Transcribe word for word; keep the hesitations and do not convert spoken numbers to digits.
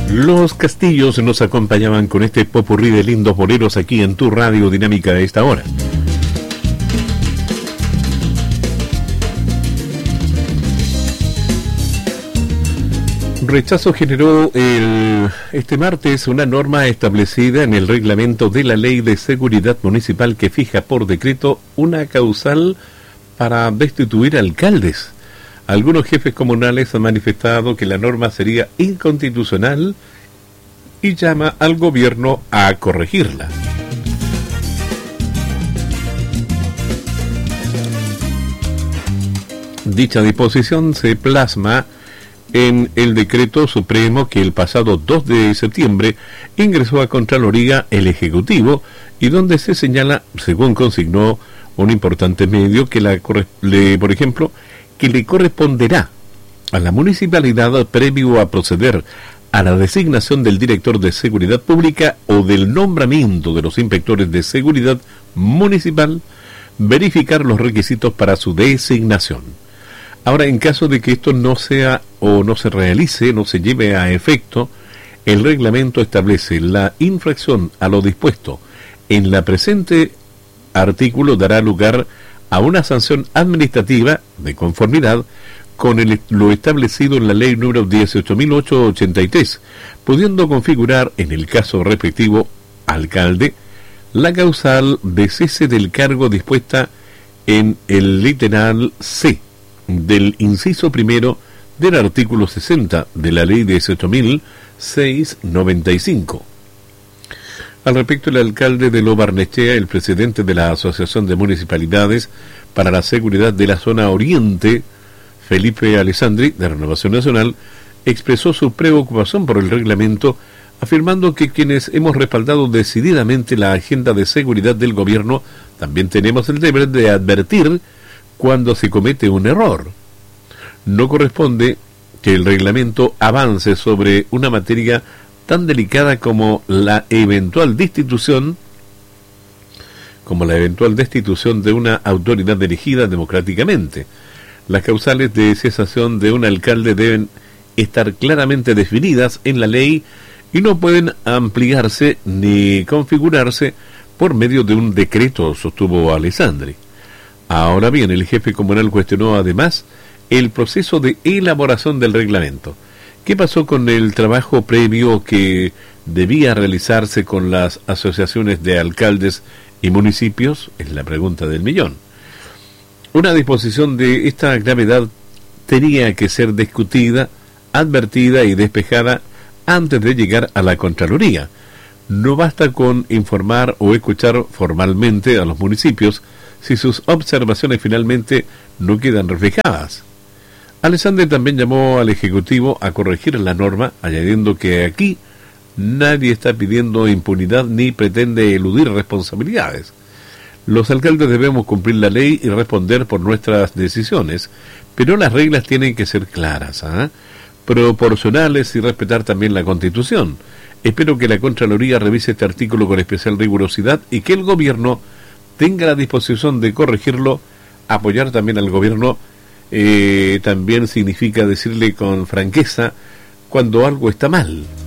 Los Castillos nos acompañaban con este popurrí de lindos boleros aquí en tu radio dinámica a esta hora. Rechazo generó el, este martes una norma establecida en el reglamento de la Ley de Seguridad Municipal que fija por decreto una causal para destituir alcaldes. Algunos jefes comunales han manifestado que la norma sería inconstitucional y llama al gobierno a corregirla. Dicha disposición se plasma en el decreto supremo que el pasado dos de septiembre ingresó a Contraloría el Ejecutivo y donde se señala, según consignó un importante medio, que la le, por ejemplo, que le corresponderá a la municipalidad previo a proceder a la designación del director de seguridad pública o del nombramiento de los inspectores de seguridad municipal verificar los requisitos para su designación. Ahora, en caso de que esto no sea o no se realice, no se lleve a efecto, el reglamento establece la infracción a lo dispuesto en la presente artículo dará lugar a una sanción administrativa de conformidad con el, lo establecido en la ley número dieciocho mil ochocientos ochenta y tres, pudiendo configurar en el caso respectivo alcalde la causal de cese del cargo dispuesta en el literal C del inciso primero del artículo sesenta de la ley dieciocho mil seiscientos noventa y cinco. Al respecto, el alcalde de Lo Barnechea, el presidente de la Asociación de Municipalidades para la Seguridad de la Zona Oriente, Felipe Alessandri, de Renovación Nacional, expresó su preocupación por el reglamento, afirmando que quienes hemos respaldado decididamente la agenda de seguridad del gobierno, también tenemos el deber de advertir cuando se comete un error. No corresponde que el reglamento avance sobre una materia tan delicada como la eventual destitución como la eventual destitución de una autoridad elegida democráticamente. Las causales de cesación de un alcalde deben estar claramente definidas en la ley y no pueden ampliarse ni configurarse por medio de un decreto, sostuvo Alessandri. Ahora bien, el jefe comunal cuestionó además el proceso de elaboración del reglamento. ¿Qué pasó con el trabajo previo que debía realizarse con las asociaciones de alcaldes y municipios? Es la pregunta del millón. Una disposición de esta gravedad tenía que ser discutida, advertida y despejada antes de llegar a la Contraloría. No basta con informar o escuchar formalmente a los municipios si sus observaciones finalmente no quedan reflejadas. Alessandri también llamó al Ejecutivo a corregir la norma, añadiendo que aquí nadie está pidiendo impunidad ni pretende eludir responsabilidades. Los alcaldes debemos cumplir la ley y responder por nuestras decisiones, pero las reglas tienen que ser claras, ¿eh? proporcionales y respetar también la Constitución. Espero que la Contraloría revise este artículo con especial rigurosidad y que el gobierno tenga la disposición de corregirlo. Apoyar también al gobierno eh, también significa decirle con franqueza cuando algo está mal.